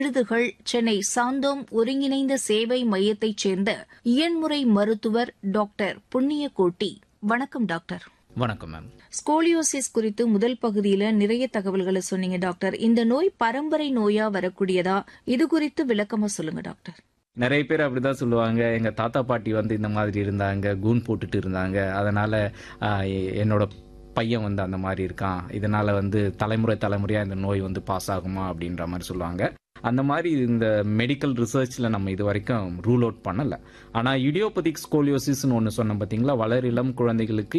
விருதுகள் சென்னை சாந்தோம் ஒருங்கிணைந்த சேவை மையத்தைச் சேர்ந்த இயன்முறை மருத்துவர் டாக்டர் புண்ணியகோட்டி. வணக்கம் டாக்டர். வணக்கம் மேம். ஸ்கோலியோசிஸ் குறித்து முதல் பகுதியில நிறைய தகவல்களை சொன்னீங்க டாக்டர். இந்த நோய் பரம்பரை நோயா வரக்கூடியதா? இது குறித்து விளக்கமா சொல்லுங்க டாக்டர். நிறைய பேர் அப்படிதான் சொல்லுவாங்க, எங்க தாத்தா பாட்டி வந்து இந்த மாதிரி இருந்தாங்க, கூன் போட்டுட்டு இருந்தாங்க, அதனால என்னோட பையன் வந்து அந்த மாதிரி இருக்கான், இதனால வந்து தலைமுறையா இந்த நோய் வந்து பாஸ் ஆகுமா அப்படின்ற மாதிரி சொல்லுவாங்க. அந்த மாதிரி இந்த மெடிக்கல் ரிசர்ச்ல நம்ம இது வரைக்கும் ரூல் அவுட் பண்ணல. ஆனா இடியோபதிக் ஸ்கோலியோசிஸ்னு ஒன்று சொன்னோம் பார்த்தீங்களா, வளர் இளம் குழந்தைகளுக்கு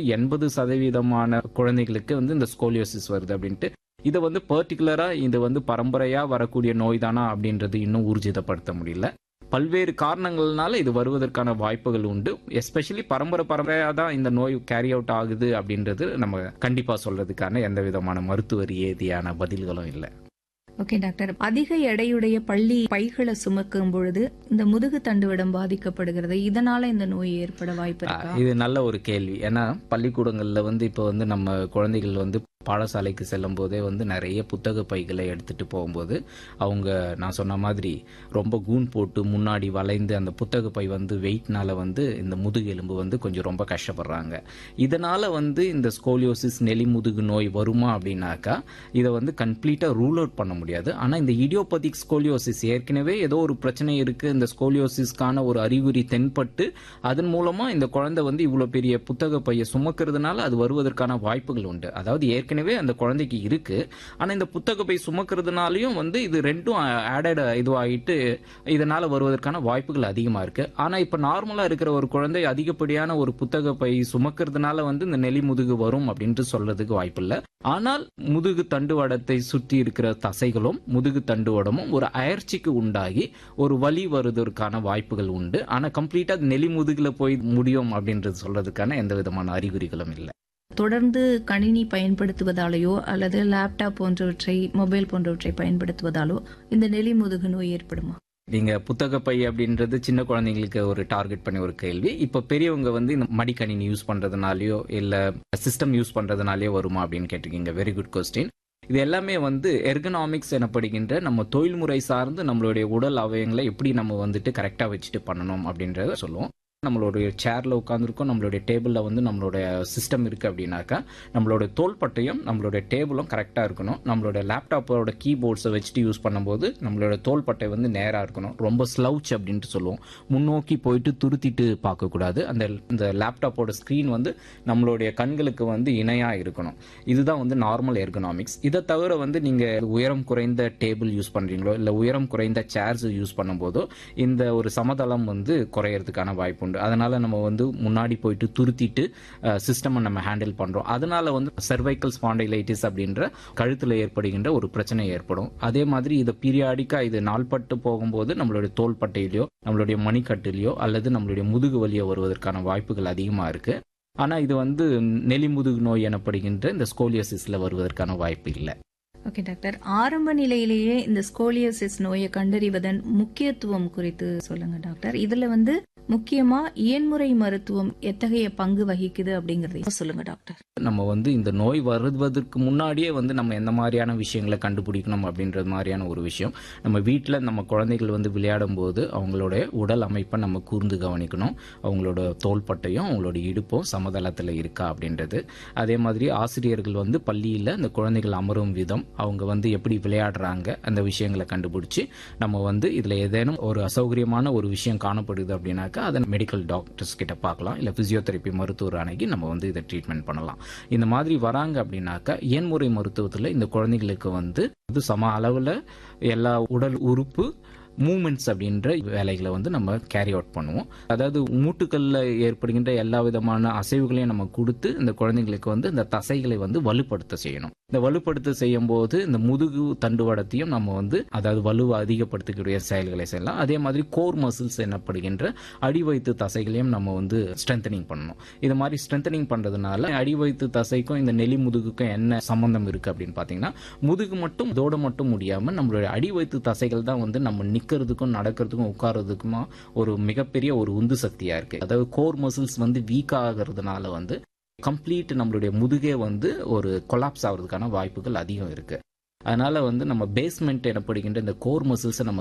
80% குழந்தைகளுக்கு வந்து இந்த ஸ்கோலியோசிஸ் வருது அப்படின்ட்டு. இதை வந்து பர்டிகுலரா இது வந்து பரம்பரையா வரக்கூடிய நோய் தானா அப்படின்றது இன்னும் ஊர்ஜிதப்படுத்த முடியல. பல்வேறு காரணங்கள்னால இது வருவதற்கான வாய்ப்புகள் உண்டு. எஸ்பெஷலி பரம்பரையா தான் இந்த நோய் கேரி அவுட் ஆகுது அப்படின்றது நம்ம கண்டிப்பா சொல்றதுக்கான எந்த விதமான மருத்துவ ரீதியான பதில்களும் இல்லை. Okay doctor. அதிக எடையுடைய பள்ளி பைகளை சுமக்கும் பொழுது இந்த முதுகு தண்டுவடம் பாதிக்கப்படுகிறது. இதனால இந்த நோய் ஏற்பட வாய்ப்பு இருக்கா? இது நல்ல ஒரு கேள்வி. ஏன்னா பள்ளிக்கூடங்கள்ல வந்து இப்போ வந்து நம்ம குழந்தைகள் வந்து பாடசாலைக்கு செல்லும் போதே வந்து நிறைய புத்தக பைகளை எடுத்துட்டு போகும்போது அவங்க நான் சொன்ன மாதிரி ரொம்ப கூன் போட்டு முன்னாடி வளைந்து அந்த புத்தக பை வந்து வெயிட்னால வந்து இந்த முதுகு எலும்பு வந்து கொஞ்சம் ரொம்ப கஷ்டப்படுறாங்க. இதனால வந்து இந்த ஸ்கோலியோசிஸ் நெலி முதுகு நோய் வருமா அப்படின்னாக்கா இதை வந்து கம்ப்ளீட்டா ரூல் அவுட் பண்ண முடியாது. ஆனா இந்த இடியோபதிக் ஸ்கோலியோசிஸ் ஏற்கனவே ஏதோ ஒரு பிரச்சனை இருக்கு, இந்த ஸ்கோலியோசிஸ்க்கான ஒரு அறிகுறி தென்பட்டு அதன் மூலமா இந்த குழந்தை வந்து இவ்வளவு பெரிய புத்தக பையை சுமக்கிறதுனால அது வருவதற்கான வாய்ப்புகள் உண்டு. அதாவது ஏற்கனவே அந்த குழந்தைக்கு இருக்கு, ஆனா இந்த புத்தக பை சுமக்கிறதுனாலையும் வந்து இது ரெண்டும் ஆடட் இதுவாகிட்டு இதனால வருவதற்கான வாய்ப்புகள் அதிகமா இருக்கு. ஆனா இப்ப நார்மலா இருக்கிற ஒரு குழந்தை அதிகப்படியான ஒரு புத்தக பை சுமக்கிறதுனால வந்து இந்த நெலி முதுகு வரும் அப்படின்ட்டு சொல்றதுக்கு வாய்ப்பு இல்லை. ஆனால் முதுகு தண்டுவடத்தை சுற்றி இருக்கிற தசைகளும் முதுகு தண்டுவடமும் ஒரு அயற்சிக்கு உண்டாகி ஒரு வலி வருவதற்கான வாய்ப்புகள் உண்டு. ஆனா கம்ப்ளீட்டா நெலி முதுகுல போய் முடியும் அப்படின்றது சொல்றதுக்கான எந்த விதமான அறிகுறிகளும் இல்லை. தொடர்ந்து கணினி பயன்படுத்துவதாலேயோ அல்லது லேப்டாப் போன்றவற்றை மொபைல் போன்றவற்றை பயன்படுத்துவதாலோ இந்த நெலி முதுகு நோய் ஏற்படுமா? நீங்க புத்தக பை அப்படின்றது சின்ன குழந்தைங்களுக்கு ஒரு டார்கெட் பண்ணி ஒரு கேள்வி. இப்ப பெரியவங்க வந்து இந்த மடிக்கணினி யூஸ் பண்றதுனாலயோ இல்ல சிஸ்டம் யூஸ் பண்றதுனாலயோ வருமா அப்படின்னு கேட்டிருக்கீங்க. Very good question. இது எல்லாமே வந்து எர்கனாமிக்ஸ் எனப்படுகின்ற நம்ம தொழில்முறை சார்ந்து நம்மளுடைய உடல் அவயங்களை எப்படி நம்ம வந்துட்டு கரெக்டா வச்சுட்டு பண்ணணும் அப்படின்றத சொல்லுவோம். நம்மளுடைய சேர்ல உட்காந்துருக்கோம், நம்மளுடைய டேபிள்ல வந்து நம்மளுடைய சிஸ்டம் இருக்கு அப்படின்னாக்கா நம்மளோட தோள்பட்டையும் நம்மளுடைய டேபிளும் கரெக்டா இருக்கணும். நம்மளோட லேப்டாப்போட கீபோர்ட்ஸை வச்சுட்டு யூஸ் பண்ணும்போது நம்மளோட தோள்பட்டை வந்து நேரா இருக்கணும். ரொம்ப ஸ்லவுச் அப்படின்ட்டு சொல்லுவோம். முன்னோக்கி போயிட்டு துருத்திட்டு பார்க்கக்கூடாது. அந்த லேப்டாப்போட ஸ்கிரீன் வந்து நம்மளுடைய கண்களுக்கு வந்து இணையா இருக்கணும். இதுதான் வந்து நார்மல் எர்கனாமிக்ஸ். இதை தவிர வந்து நீங்க உயரம் குறைந்த டேபிள் யூஸ் பண்றீங்களோ இல்ல உயரம் குறைந்த சேர்ஸ் யூஸ் பண்ணும்போதோ இந்த ஒரு சமதளம் வந்து குறையறதுக்கான வாய்ப்பு. அதனால நம்ம வந்து முன்னாடி போயிட்டு துருத்திட்டு சிஸ்டம் நம்ம ஹேண்டில் பண்றோம். அதனால வந்து சர்வைக்கல் ஸ்பாண்டைலைட்டிஸ் அப்படின்ற கழுத்துல ஏற்படுகின்ற ஒரு பிரச்சனை ஏற்படும். அதே மாதிரி இதை பீரியாடிக்கா இது நாள்பட்டு போகும்போது நம்மளுடைய தோள்பட்டையிலயோ நம்மளுடைய மணிக்கட்டிலையோ அல்லது நம்மளுடைய முதுகு வலியோ வருவதற்கான வாய்ப்புகள் அதிகமா இருக்கு. ஆனா இது வந்து நெலி முதுகு நோய் எனப்படுகின்ற இந்த ஸ்கோலியோசிஸ்ல வருவதற்கான வாய்ப்பு இல்லை. Okay doctor. ஆரம்ப நிலையிலேயே இந்த ஸ்கோலியோசிஸ் நோயை கண்டறிவதன் முக்கியத்துவம் குறித்து சொல்லுங்க டாக்டர். இதுல வந்து முக்கியமா இயன்முறை மருத்துவம் எத்தகைய பங்கு வகிக்குது அப்படிங்கறத சொல்லுங்க டாக்டர். நம்ம வந்து இந்த நோய் வருவதற்கு முன்னாடியே வந்து நம்ம எந்த மாதிரியான விஷயங்களை கண்டுபிடிக்கணும் அப்படின்றது மாதிரியான ஒரு விஷயம். நம்ம வீட்டில் நம்ம குழந்தைகள் வந்து விளையாடும் போது அவங்களோட உடல் அமைப்பை நம்ம கூர்ந்து கவனிக்கணும். அவங்களோட தோள்பட்டையும் அவங்களோட இடுப்பும் சமதளத்தில் இருக்கா அப்படின்றது. அதே மாதிரி ஆசிரியர்கள் வந்து பள்ளியில் இந்த குழந்தைகள் அமரும் விதம், அவங்க வந்து எப்படி விளையாடுறாங்க அந்த விஷயங்களை கண்டுபிடிச்சு நம்ம வந்து இதுல ஏதேனும் ஒரு அசௌகரியமான ஒரு விஷயம் காணப்படுது அப்படின்னாக்கா அதை மெடிக்கல் டாக்டர்ஸ் கிட்ட பார்க்கலாம். இல்ல பிசியோதெரப்பி மருத்துவர் அணுகி நம்ம வந்து இதை ட்ரீட்மெண்ட் பண்ணலாம். இந்த மாதிரி வராங்க அப்படின்னாக்கா இயன்முறை மருத்துவத்தில் இந்த குழந்தைகளுக்கு வந்து சம அளவுல எல்லா உடல் உறுப்பு மூமெண்ட்ஸ் அப்படின்ற வேலைகளை வந்து நம்ம கேரி அவுட் பண்ணுவோம். அதாவது மூட்டுக்கள்ல ஏற்படுகின்ற எல்லா விதமான அசைவுகளையும் நம்ம கொடுத்து இந்த குழந்தைங்களுக்கு வந்து இந்த தசைகளை வந்து வலுப்படுத்த செய்யணும். இந்த வலுப்படுத்த செய்யும் போது இந்த முதுகு தண்டுவடத்தையும் நம்ம வந்து அதாவது வலுவை அதிகப்படுத்தக்கூடிய செயல்களை செய்யலாம். அதே மாதிரி கோர் மசில்ஸ் எனப்படுகின்ற அடிவயிற்று தசைகளையும் நம்ம வந்து ஸ்ட்ரென்தனிங் பண்ணணும். இது மாதிரி ஸ்ட்ரென்தனிங் பண்றதுனால அடிவயிற்று தசைக்கும் இந்த நெலி முதுகுக்கும் என்ன சம்பந்தம் இருக்கு அப்படின்னு பாத்தீங்கன்னா, முதுகு மட்டும் இதோட மட்டும் முடியாம நம்மளுடைய அடிவயிற்று தசைகள் தான் வந்து நம்ம நிக்கிறதுக்கும் நடக்கிறதுக்கும் உட்கார்றதுக்குமா ஒரு மிகப்பெரிய ஒரு உந்து சக்தியா இருக்கு. அதாவது கோர் மசில்ஸ் வந்து வீக் ஆகிறதுனால வந்து கம்ப்ளீட் நம்மளுடைய முதுகே வந்து ஒரு கொலாப்ஸ் ஆகிறதுக்கான வாய்ப்புகள் அதிகம் இருக்கு. அதனால வந்து நம்ம பேஸ்மெண்ட் எனப்படுகின்ற இந்த கோர் மசில்ஸை நம்ம